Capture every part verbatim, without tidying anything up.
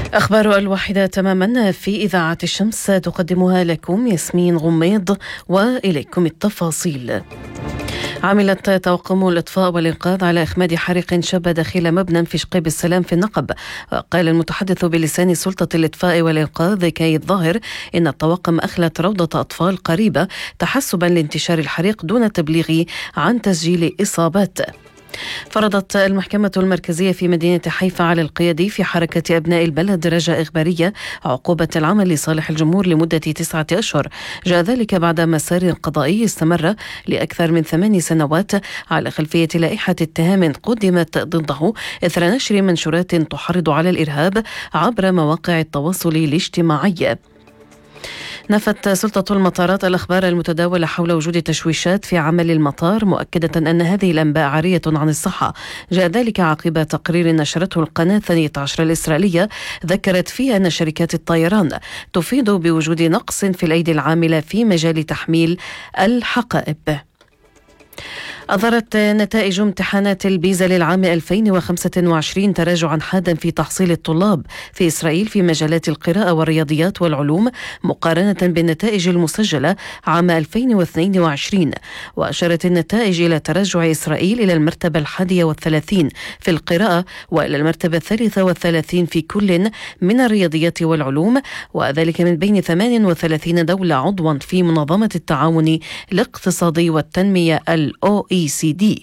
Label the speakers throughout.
Speaker 1: أخبار الواحدة تماما في إذاعة الشمس تقدمها لكم ياسمين غميض، وإليكم التفاصيل. عملت طواقم الإطفاء والإنقاذ على إخماد حريق شب داخل مبنى في شقيب السلام في النقب. قال المتحدث بلسان سلطة الإطفاء والإنقاذ كي الظاهر إن الطواقم أخلت روضة أطفال قريبة تحسبا لانتشار الحريق دون التبليغ عن تسجيل إصابات. فرضت المحكمة المركزية في مدينة حيفا على القيادي في حركة أبناء البلد رجاء إخبارية عقوبة العمل لصالح الجمهور لمدة تسعة أشهر. جاء ذلك بعد مسار قضائي استمر لأكثر من ثمان سنوات على خلفية لائحة اتهام قدمت ضده إثر نشر منشورات تحرض على الإرهاب عبر مواقع التواصل الاجتماعي. نفت سلطة المطارات الأخبار المتداولة حول وجود تشويشات في عمل المطار، مؤكدة أن هذه الأنباء عارية عن الصحة. جاء ذلك عقب تقرير نشرته القناة الثانية عشر الإسرائيلية ذكرت فيه أن شركات الطيران تفيد بوجود نقص في الأيدي العاملة في مجال تحميل الحقائب. أظهرت نتائج امتحانات البيزا للعام ألفين وخمسة وعشرين تراجعا حادا في تحصيل الطلاب في إسرائيل في مجالات القراءة والرياضيات والعلوم مقارنة بالنتائج المسجلة عام ألفين واثنين وعشرين. وأشارت النتائج إلى تراجع إسرائيل إلى المرتبة الحادية والثلاثين في القراءة وإلى المرتبة الثالثة والثلاثين في كل من الرياضيات والعلوم، وذلك من بين ثمان وثلاثين دولة عضوا في منظمة التعاون الاقتصادي والتنمية ال أو إي سي دي.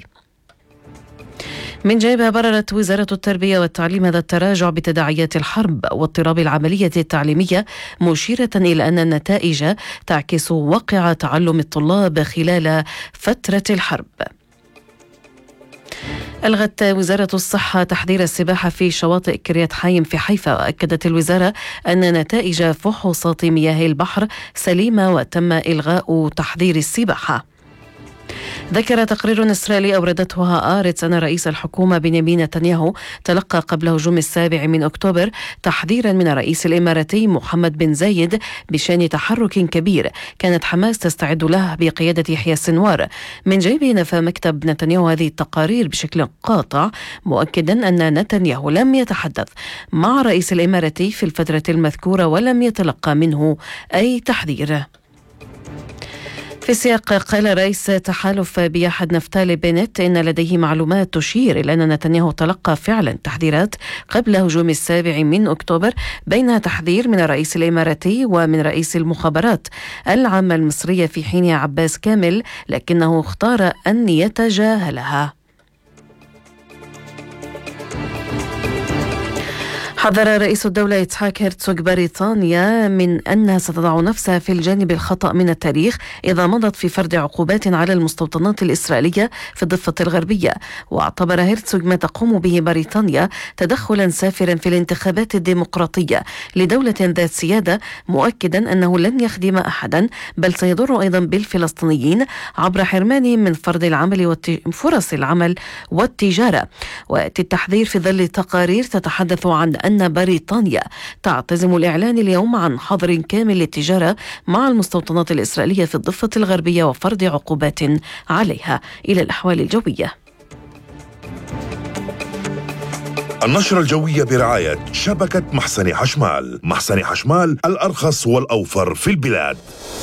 Speaker 1: من جانبها بررت وزارة التربية والتعليم هذا التراجع بتداعيات الحرب واضطراب العملية التعليمية، مشيرة إلى أن النتائج تعكس واقع تعلم الطلاب خلال فترة الحرب. ألغت وزارة الصحة تحظير السباحة في شواطئ كريات حايم في حيفا، وأكدت الوزارة أن نتائج فحوصات مياه البحر سليمة وتم إلغاء تحظير السباحة. ذكر تقرير إسرائيلي أوردته هآرتس أن رئيس الحكومة بنيامين نتنياهو تلقى قبل هجوم السابع من أكتوبر تحذيرا من الرئيس الإماراتي محمد بن زايد بشأن تحرك كبير كانت حماس تستعد له بقيادة يحيى السنوار. من جانبه نفى مكتب نتنياهو هذه التقارير بشكل قاطع، مؤكدا أن نتنياهو لم يتحدث مع الرئيس الإماراتي في الفترة المذكورة ولم يتلقى منه أي تحذير. في السياق قال رئيس تحالف بياحد نفتالي بنت إن لديه معلومات تشير إلى أن نتنياهو تلقى فعلا تحذيرات قبل هجوم السابع من أكتوبر، بينها تحذير من الرئيس الإماراتي ومن رئيس المخابرات العامة المصرية في حينها عباس كامل، لكنه اختار أن يتجاهلها. حذر رئيس الدولة إسحاق هرتسوغ بريطانيا من أنها ستضع نفسها في الجانب الخطأ من التاريخ إذا مضت في فرض عقوبات على المستوطنات الإسرائيلية في الضفة الغربية. واعتبر هرتسوغ ما تقوم به بريطانيا تدخلا سافرا في الانتخابات الديمقراطية لدولة ذات سيادة، مؤكدا أنه لن يخدم أحدا بل سيضر أيضا بالفلسطينيين عبر حرمانهم من فرض العمل وفرص العمل والتجارة. ويأتي التحذير في ظل تقارير تتحدث عن أن أن بريطانيا تعتزم الإعلان اليوم عن حظر كامل للتجارة مع المستوطنات الإسرائيلية في الضفة الغربية وفرض عقوبات عليها. إلى الأحوال الجوية.
Speaker 2: النشرة الجوية برعاية شبكة محسن حشمال. محسن حشمال الأرخص والأوفر في البلاد.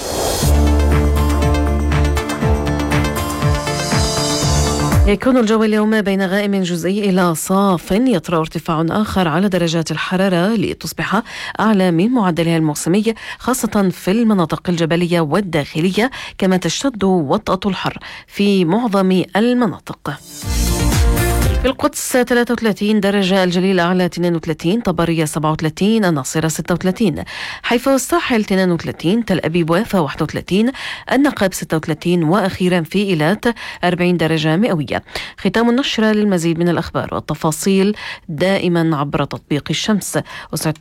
Speaker 1: يكون الجو اليوم بين غائم جزئي إلى صاف، يطرأ ارتفاع آخر على درجات الحرارة لتصبح أعلى من معدلها الموسمي خاصة في المناطق الجبلية والداخلية، كما تشتد وطأة الحر في معظم المناطق. في القدس ثلاثة وثلاثين درجة، الجليل الأعلى اثنين وثلاثين، طبرية سبعة وثلاثين، الناصرة ستة وثلاثين، حيفا والساحل اثنين وثلاثين، تل أبيب ويافا واحد وثلاثين، النقب ستة وثلاثين، وأخيرا في إيلات أربعين درجة مئوية. ختام النشرة. للمزيد من الأخبار والتفاصيل دائما عبر تطبيق الشمس.